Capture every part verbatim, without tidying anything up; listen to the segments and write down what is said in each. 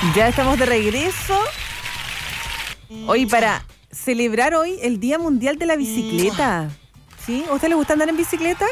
Ya estamos de regreso. Hoy para celebrar hoy el Día Mundial de la Bicicleta. ¿Sí? ¿A usted le gusta andar en bicicleta?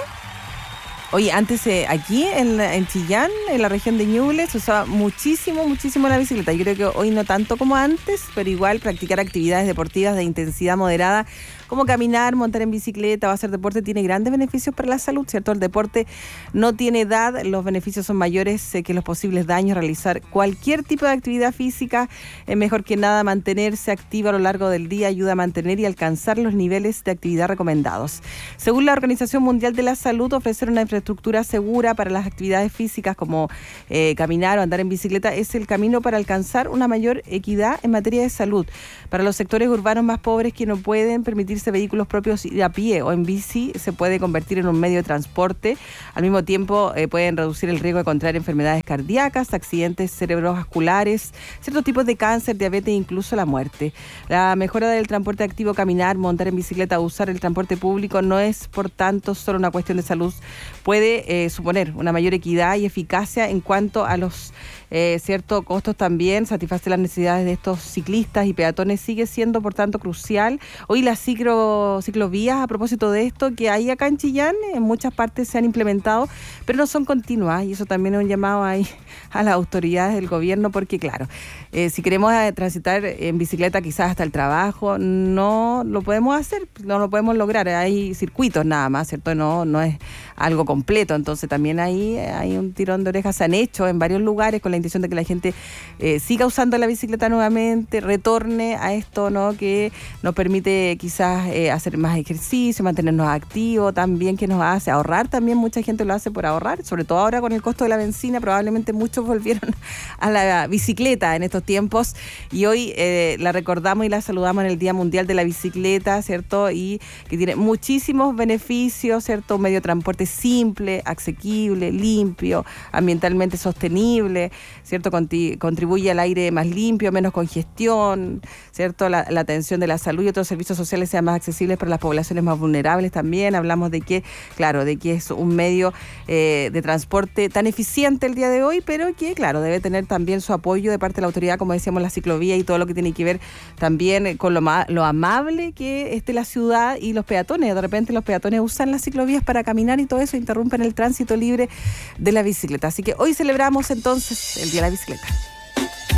Oye, antes eh, aquí en, en Chillán, en la región de Ñuble, se usaba muchísimo, muchísimo la bicicleta. Yo creo que hoy no tanto como antes, pero igual practicar actividades deportivas de intensidad moderada, como caminar, montar en bicicleta o hacer deporte, tiene grandes beneficios para la salud, ¿cierto? El deporte no tiene edad, los beneficios son mayores eh, que los posibles daños. Realizar cualquier tipo de actividad física es mejor que nada. Mantenerse activo a lo largo del día ayuda a mantener y alcanzar los niveles de actividad recomendados. Según la Organización Mundial de la Salud, ofrecer una infraestructura segura para las actividades físicas como eh, caminar o andar en bicicleta es el camino para alcanzar una mayor equidad en materia de salud. Para los sectores urbanos más pobres que no pueden permitirse vehículos propios, ir a pie o en bici se puede convertir en un medio de transporte. Al mismo tiempo eh, pueden reducir el riesgo de contraer enfermedades cardíacas, accidentes cerebrovasculares, ciertos tipos de cáncer, diabetes e incluso la muerte. La mejora del transporte activo, caminar, montar en bicicleta, usar el transporte público, no es por tanto solo una cuestión de salud. Puede eh, suponer una mayor equidad y eficacia en cuanto a los eh, ciertos costos también. Satisfacer las necesidades de estos ciclistas y peatones sigue siendo por tanto crucial. Hoy las ciclo, ciclovías, a propósito de esto, que hay acá en Chillán, en muchas partes se han implementado, pero no son continuas, y eso también es un llamado ahí a las autoridades del gobierno, porque claro, eh, si queremos transitar en bicicleta quizás hasta el trabajo, no lo podemos hacer, no lo podemos lograr, hay circuitos nada más, ¿cierto? No, no es algo completo, entonces también ahí hay un tirón de orejas, se han hecho en varios lugares con la intención de que la gente eh, siga usando la bicicleta nuevamente, retorne a esto, ¿no? Que nos permite quizás eh, hacer más ejercicio, mantenernos activos, también que nos hace ahorrar, también mucha gente lo hace por ahorrar, sobre todo ahora con el costo de la benzina, probablemente muchos volvieron a la bicicleta en estos tiempos, y hoy eh, la recordamos y la saludamos en el Día Mundial de la Bicicleta, ¿cierto? Y que tiene muchísimos beneficios, ¿cierto? Un medio de transporte simple, asequible, limpio, ambientalmente sostenible, ¿cierto? Conti- contribuye al aire más limpio, menos congestión, ¿cierto? La, la atención de la salud y otros servicios sociales sean más accesibles para las poblaciones más vulnerables también. Hablamos de que, claro, de que es un medio eh, de transporte tan eficiente el día de hoy, pero que, claro, debe tener también su apoyo de parte de la autoridad, como decíamos, la ciclovía y todo lo que tiene que ver también con lo, ma- lo amable que esté la ciudad y los peatones. De repente los peatones usan las ciclovías para caminar y todo eso interrumpen el tránsito libre de la bicicleta. Así que hoy celebramos entonces el Día de la Bicicleta.